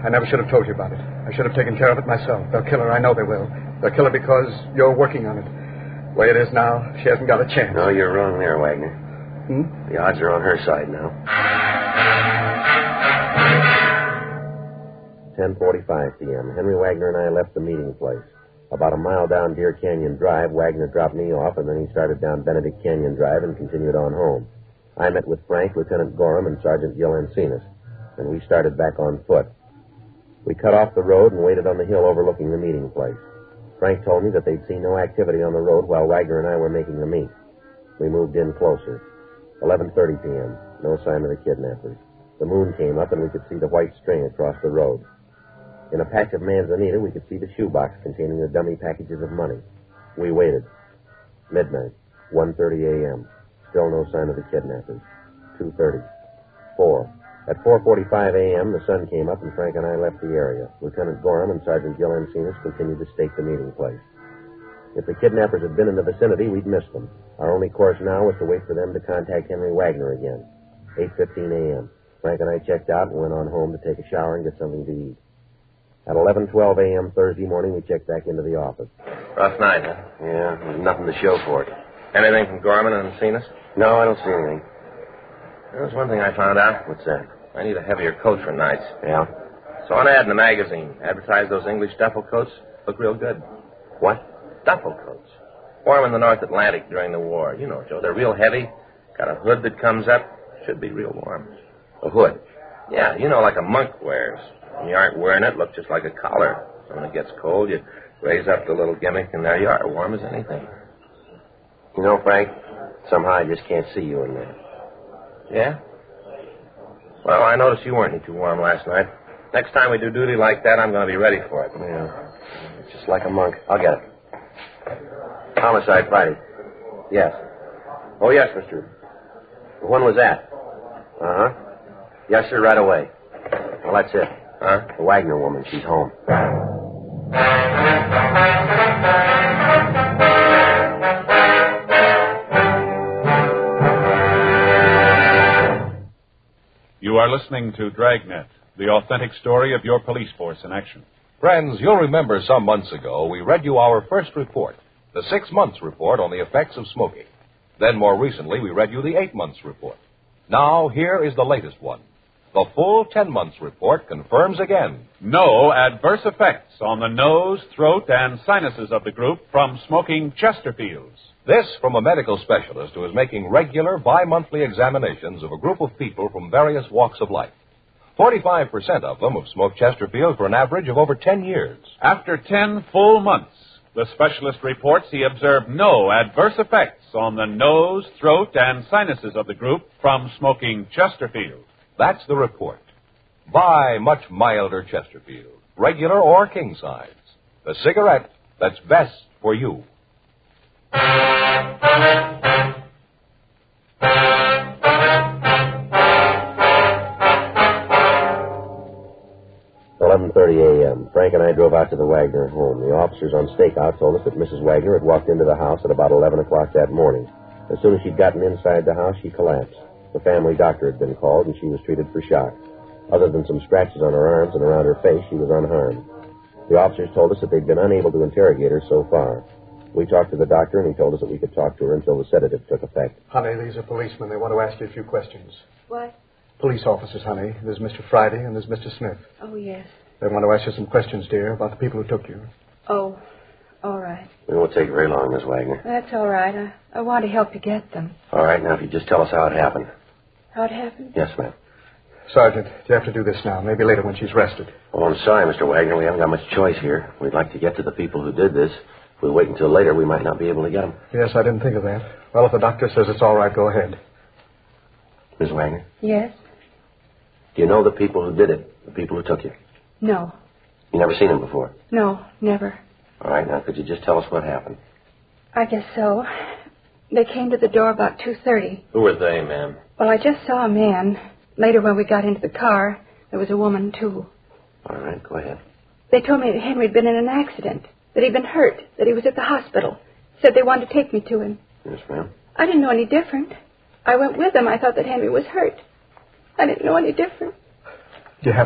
I never should have told you about it. I should have taken care of it myself. They'll kill her. I know they will. They'll kill her because you're working on it. The way it is now, she hasn't got a chance. No, you're wrong there, Wagner. The odds are on her side now. 10:45 p.m. Henry Wagner and I left the meeting place. About a mile down Deer Canyon Drive, Wagner dropped me off, and then he started down Benedict Canyon Drive and continued on home. I met with Frank, Lieutenant Gorham, and Sergeant Gil Encinas, and we started back on foot. We cut off the road and waited on the hill overlooking the meeting place. Frank told me that they'd seen no activity on the road while Wagner and I were making the meet. We moved in closer. 11:30 p.m. No sign of the kidnappers. The moon came up, and we could see the white string across the road. In a patch of manzanita, we could see the shoebox containing the dummy packages of money. We waited. Midnight. 1:30 a.m. Still no sign of the kidnappers. 2:30. 4. At 4:45 a.m., the sun came up, and Frank and I left the area. Lieutenant Gorham and Sergeant Gil Encinas continued to stake the meeting place. If the kidnappers had been in the vicinity, we'd missed them. Our only course now was to wait for them to contact Henry Wagner again. 8:15 a.m. Frank and I checked out and went on home to take a shower and get something to eat. At 11:12 a.m. Thursday morning, we checked back into the office. Rough night, huh? Yeah, there's nothing to show for it. Anything from Gorman and Encinas? No, I don't see anything. There's one thing I found out. What's that? I need a heavier coat for nights. Yeah? Saw an ad in the magazine. Advertised those English duffel coats. Look real good. What? Duffel coats. Wore 'em in the North Atlantic during the war. You know, Joe, they're real heavy. Got a hood that comes up. Should be real warm. A hood? Yeah, you know, like a monk wears. When you aren't wearing it, look just like a collar. So when it gets cold, you raise up the little gimmick, and there you are, warm as anything. You know, Frank, somehow I just can't see you in that. Yeah? Well, I noticed you weren't any too warm last night. Next time we do duty like that, I'm going to be ready for it. Yeah. It's just like a monk. I'll get it. Homicide Friday. Yes. Oh, yes, mister. When was that? Uh-huh. Yes, sir, right away. Well, that's it. Huh? The Wagner woman, she's home. You are listening to Dragnet, the authentic story of your police force in action. Friends, you'll remember some months ago we read you our first report, the 6 months report on the effects of smoking. Then more recently we read you the 8 months report. Now here is the latest one. The full 10 months report confirms again No adverse effects on the nose, throat, and sinuses of the group from smoking Chesterfields. this from a medical specialist who is making regular bi-monthly examinations of a group of people from various walks of life. 45% of them have smoked Chesterfield for an average of over 10 years. After 10 full months, the specialist reports he observed no adverse effects on the nose, throat, and sinuses of the group from smoking Chesterfield. That's the report. Buy much milder Chesterfield, regular or king size. The cigarette that's best for you. 11:30 a.m. Frank and I drove out to the Wagner home. The officers on stakeout told us that Mrs. Wagner had walked into the house at about 11 o'clock that morning. As soon as she'd gotten inside the house, she collapsed. The family doctor had been called, and she was treated for shock. Other than some scratches on her arms and around her face, she was unharmed. The officers told us that they'd been unable to interrogate her so far. We talked to the doctor, and he told us that we could talk to her until the sedative took effect. Honey, these are policemen. They want to ask you a few questions. What? Police officers, honey. There's Mr. Friday and there's Mr. Smith. Oh, yes. They want to ask you some questions, dear, about the people who took you. Oh, all right. It won't take very long, Miss Wagner. That's all right. I want to help you get them. All right, now if you just tell us how it happened. How it happened? Yes, ma'am. Sergeant, you have to do this now. Maybe later when she's rested. Oh, I'm sorry, Mr. Wagner. We haven't got much choice here. We'd like to get to the people who did this. If we wait until later, we might not be able to get them. Yes, I didn't think of that. Well, if the doctor says it's all right, go ahead. Miss Wagner, Yes? do you know the people who did it, the people who took you? No. You never seen them before? No, never. All right, now could you just tell us what happened? I guess so. They came to the door about 2:30. Who were they, ma'am? Well, I just saw a man. Later, when we got into the car, there was a woman, too. All right, go ahead. They told me that Henry had been in an accident, that he'd been hurt, that he was at the hospital. Said they wanted to take me to him. Yes, ma'am. I didn't know any different. I went with them. I thought that Henry was hurt. I didn't know any different. You have to do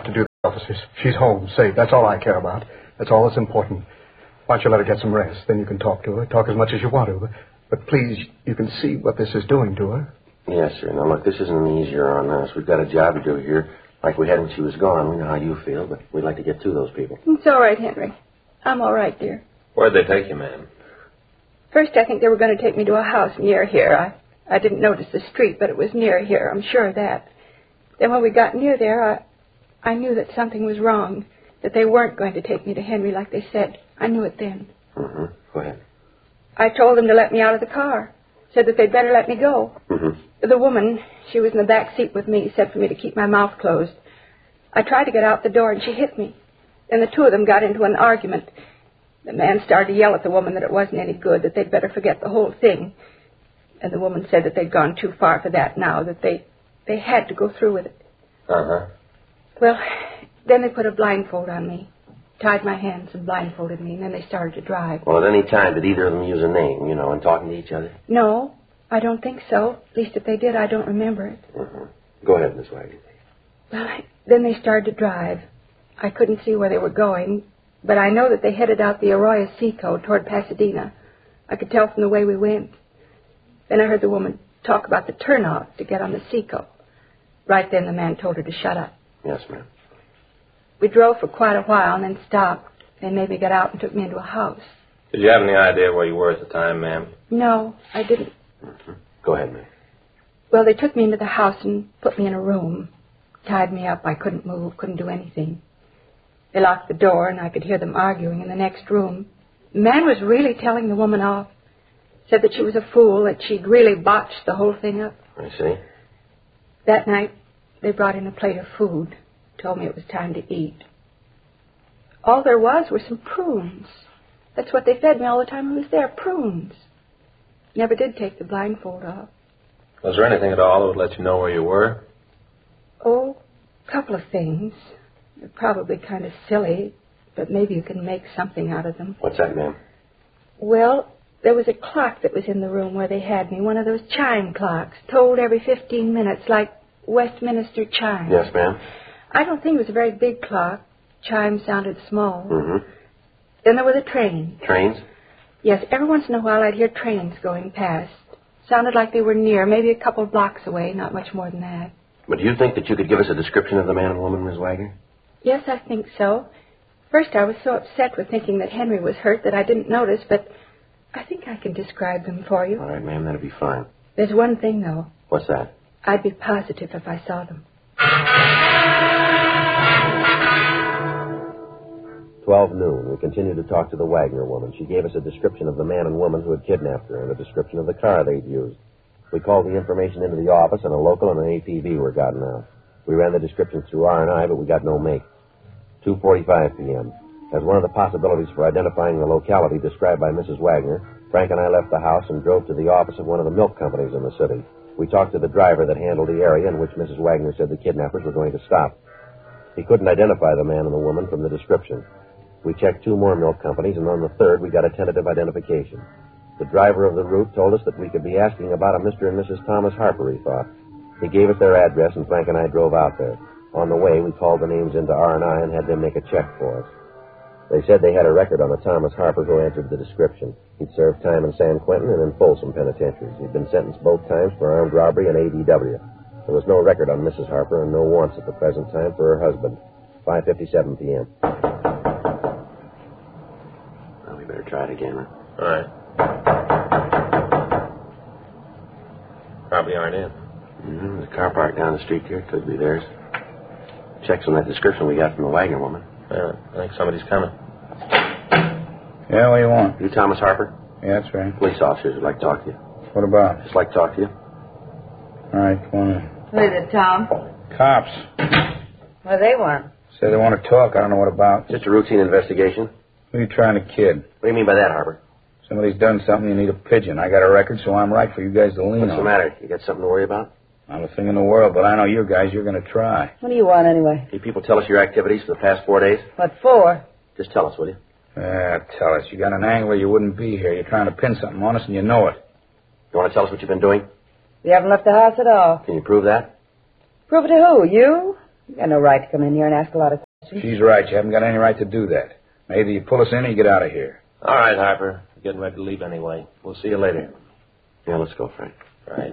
Officers, she's home, safe. That's all I care about. That's all that's important. Why don't you let her get some rest? Then you can talk to her. Talk as much as you want to. But please, you can see what this is doing to her. Yes, sir. Now, look, this isn't easier on us. We've got a job to do here. Like we had when she was gone. We know how you feel, but we'd like to get to those people. It's all right, Henry. I'm all right, dear. Where'd they take you, ma'am? First, I think they were going to take me to a house near here. I didn't notice the street, but it was near here. I'm sure of that. Then when we got near there, I knew that something was wrong, that they weren't going to take me to Henry like they said. I knew it then. Mm-hmm. Go ahead. I told them to let me out of the car. Said that they'd better let me go. Mm-hmm. The woman, she was in the back seat with me, said for me to keep my mouth closed. I tried to get out the door, and she hit me. Then the two of them got into an argument. The man started to yell at the woman that it wasn't any good, that they'd better forget the whole thing. And the woman said that they'd gone too far for that now, that they had to go through with it. Uh-huh. Well, then they put a blindfold on me, tied my hands and blindfolded me, and then they started to drive. Well, at any time, did either of them use a name, in talking to each other? No, I don't think so. At least if they did, I don't remember it. Mm-hmm. Go ahead, Miss Wagner. Well, then they started to drive. I couldn't see where they were going, but I know that they headed out the Arroyo Seco toward Pasadena. I could tell from the way we went. Then I heard the woman talk about the turnoff to get on the Seco. Right then the man told her to shut up. Yes, ma'am. We drove for quite a while and then stopped. They made me get out and took me into a house. Did you have any idea where you were at the time, ma'am? No, I didn't. Mm-hmm. Go ahead, ma'am. Well, they took me into the house and put me in a room. Tied me up. I couldn't move, couldn't do anything. They locked the door, and I could hear them arguing in the next room. The man was really telling the woman off. Said that she was a fool, that she'd really botched the whole thing up. I see. That night, they brought in a plate of food. Told me it was time to eat. All there was were some prunes. That's what they fed me all the time I was there, prunes. Never did take the blindfold off. Was there anything at all that would let you know where you were? Oh, a couple of things. They're probably kind of silly, but maybe you can make something out of them. What's that, ma'am? Well, there was a clock that was in the room where they had me, one of those chime clocks, tolled every 15 minutes, like Westminster chimes. Yes, ma'am. I don't think it was a very big clock. Chimes sounded small. Mm-hmm. Then there were the trains. Trains? Yes, every once in a while I'd hear trains going past. Sounded like they were near, maybe a couple of blocks away, not much more than that. But do you think that you could give us a description of the man and woman, Miss Wagner? Yes, I think so. First I was so upset with thinking that Henry was hurt that I didn't notice, but I think I can describe them for you. All right, ma'am, that'll be fine. There's one thing, though. What's that? I'd be positive if I saw them. 12 noon. We continued to talk to the Wagner woman. She gave us a description of the man and woman who had kidnapped her and a description of the car they'd used. We called the information into the office, and a local and an APB were gotten out. We ran the descriptions through R&I, but we got no make. 2:45 p.m. As one of the possibilities for identifying the locality described by Mrs. Wagner, Frank and I left the house and drove to the office of one of the milk companies in the city. We talked to the driver that handled the area in which Mrs. Wagner said the kidnappers were going to stop. He couldn't identify the man and the woman from the description. We checked 2 more milk companies, and on the 3rd, we got a tentative identification. The driver of the route told us that we could be asking about a Mr. and Mrs. Thomas Harper, he thought. He gave us their address, and Frank and I drove out there. On the way, we called the names into R&I and had them make a check for us. They said they had a record on the Thomas Harper who answered the description. He'd served time in San Quentin and in Folsom penitentiaries. He'd been sentenced both times for armed robbery and ADW. There was no record on Mrs. Harper and no warrants at the present time for her husband. 5:57 p.m. Well, we better try it again, huh? All right. Probably aren't in. Mm-hmm. There's a car parked down the street here. Could be theirs. Checks on that description we got from the Wagner woman. Yeah, I think somebody's coming. Yeah, what do you want? You Thomas Harper? Yeah, that's right. Police officers would like to talk to you. What about? Just like to talk to you. All right, come on in. Who is it, Tom? Cops. What do they want? Say they want to talk. I don't know what about. Just a routine investigation. Who are you trying to kid? What do you mean by that, Harper? Somebody's done something, you need a pigeon. I got a record, so I'm right for you guys to lean on. What's the matter? You got something to worry about? Not a thing in the world, but I know you guys, you're going to try. What do you want, anyway? Can people tell us your activities for the past 4 days? What for? Just tell us, will you? Tell us. You got an angle where you wouldn't be here. You're trying to pin something on us, and you know it. You want to tell us what you've been doing? You haven't left the house at all. Can you prove that? Prove it to who? You? You got no right to come in here and ask a lot of She's right. You haven't got any right to do that. Now, either you pull us in or you get out of here. All right, Harper. We're getting ready to leave anyway. We'll see you later. Yeah, let's go, Frank. Right.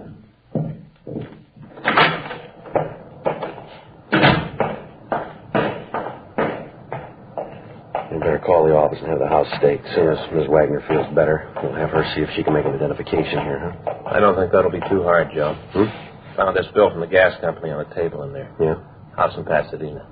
You better call the office and have the house staked. As soon as Ms. Wagner feels better, we'll have her see if she can make an identification here, huh? I don't think that'll be too hard, Joe. Found this bill from the gas company on the table in there. Yeah? House in Pasadena.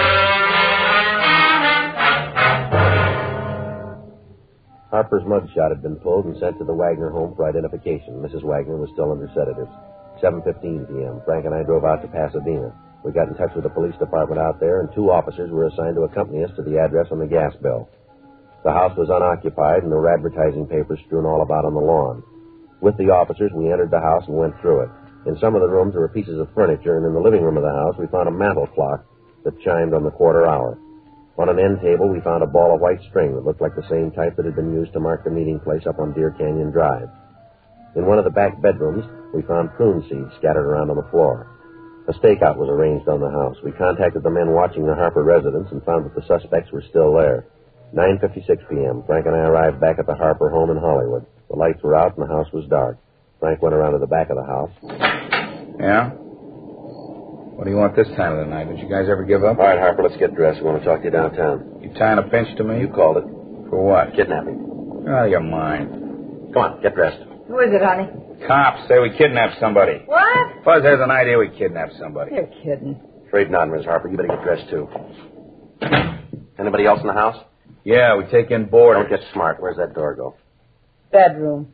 Harper's mugshot had been pulled and sent to the Wagner home for identification. Mrs. Wagner was still under sedatives. 7:15 p.m. Frank and I drove out to Pasadena. We got in touch with the police department out there, and 2 officers were assigned to accompany us to the address on the gas bill. The house was unoccupied, and there were advertising papers strewn all about on the lawn. With the officers, we entered the house and went through it. In some of the rooms, there were pieces of furniture, and in the living room of the house, we found a mantel clock that chimed on the quarter hour. On an end table, we found a ball of white string that looked like the same type that had been used to mark the meeting place up on Deer Canyon Drive. In one of the back bedrooms, we found prune seeds scattered around on the floor. A stakeout was arranged on the house. We contacted the men watching the Harper residence and found that the suspects were still there. 9:56 p.m., Frank and I arrived back at the Harper home in Hollywood. The lights were out and the house was dark. Frank went around to the back of the house. Yeah? What do you want this time of the night? Did you guys ever give up? All right, Harper, let's get dressed. We want to talk to you downtown. You tying a pinch to me? You called it. For what? Kidnapping. Out of your mind. Come on, get dressed. Who is it, honey? Cops say we kidnapped somebody. What? Fuzz has an idea we kidnapped somebody. You're kidding. Afraid not, Ms. Harper. You better get dressed, too. Anybody else in the house? Yeah, we take in boarders. Don't get smart. Where's that door go? Bedroom.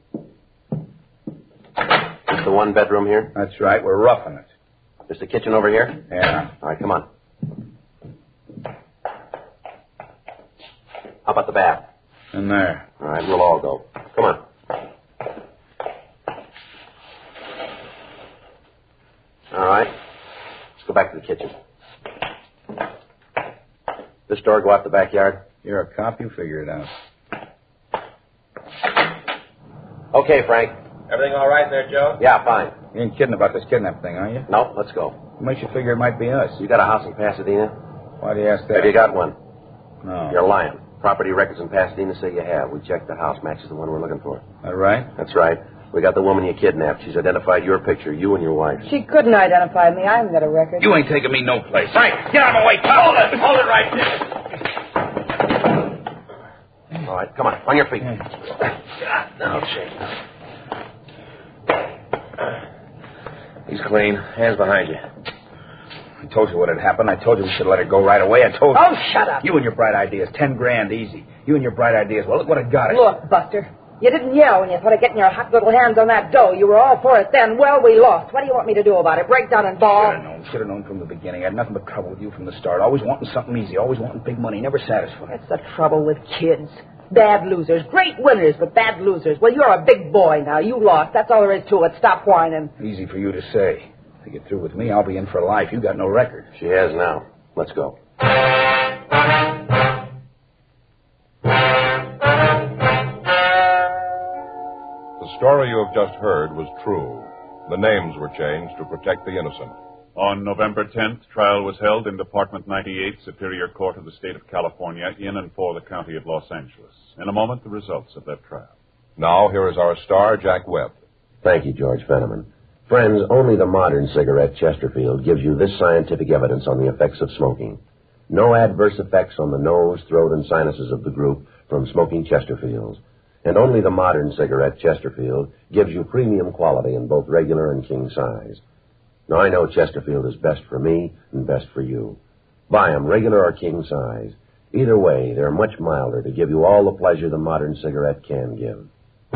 Just the one bedroom here? That's right. We're roughing it. Just the kitchen over here? Yeah. All right, come on. How about the bath? In there. All right, we'll all go. Come on. All right. Let's go back to the kitchen. This door go out the backyard? You're a cop. You figure it out. Okay, Frank. Everything all right there, Joe? Yeah, fine. You ain't kidding about this kidnap thing, are you? No, let's go. What makes you figure it might be us? You got a house in Pasadena? Why do you ask that? Have you got one? No. You're lying. Property records in Pasadena say you have. We checked the house. Matches the one we're looking for. That right? That's right. We got the woman you kidnapped. She's identified your picture, you and your wife. She couldn't identify me. I haven't got a record. You ain't taking me no place. Frank, get out of my way. Hold it right there. All right, come on. On your feet. No, shake. He's clean. Hands behind you. I told you what had happened. I told you we should let it go right away. I told you. Oh, shut up. You and your bright ideas. 10 grand easy. You and your bright ideas. Well, look what I got. Look, Buster. You didn't yell when you started getting your hot little hands on that dough. You were all for it then. Well, we lost. What do you want me to do about it? Break down and bawl? Should have known from the beginning. I had nothing but trouble with you from the start. Always wanting something easy. Always wanting big money. Never satisfied. That's the trouble with kids. Bad losers. Great winners, but bad losers. Well, you're a big boy now. You lost. That's all there is to it. Stop whining. Easy for you to say. If you get through with me, I'll be in for life. You got no record. She has now. Let's go. The story you have just heard was true. The names were changed to protect the innocent. On November 10th, trial was held in Department 98, Superior Court of the State of California, in and for the County of Los Angeles. In a moment, the results of that trial. Now, here is our star, Jack Webb. Thank you, George Fenneman. Friends, only the modern cigarette Chesterfield gives you this scientific evidence on the effects of smoking. No adverse effects on the nose, throat, and sinuses of the group from smoking Chesterfields. And only the modern cigarette Chesterfield gives you premium quality in both regular and king size. Now, I know Chesterfield is best for me and best for you. Buy them, regular or king size. Either way, they're much milder to give you all the pleasure the modern cigarette can give.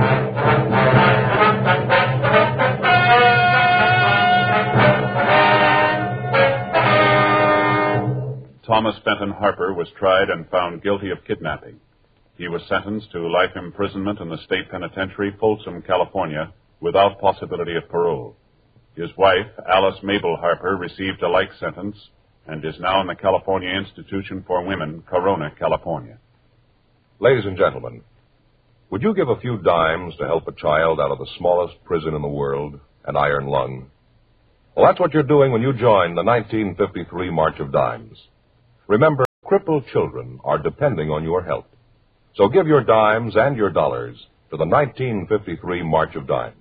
Thomas Benton Harper was tried and found guilty of kidnapping. He was sentenced to life imprisonment in the state penitentiary, Folsom, California, without possibility of parole. His wife, Alice Mabel Harper, received a like sentence and is now in the California Institution for Women, Corona, California. Ladies and gentlemen, would you give a few dimes to help a child out of the smallest prison in the world, an iron lung? Well, that's what you're doing when you join the 1953 March of Dimes. Remember, crippled children are depending on your help. So give your dimes and your dollars to the 1953 March of Dimes.